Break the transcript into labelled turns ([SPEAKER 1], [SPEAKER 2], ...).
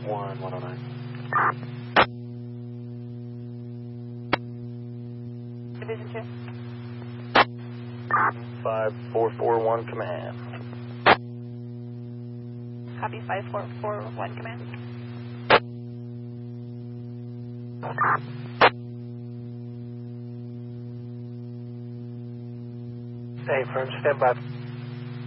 [SPEAKER 1] Division 2.
[SPEAKER 2] 5441 command.
[SPEAKER 1] Copy 5441 command.
[SPEAKER 3] Hey, firm, stand by.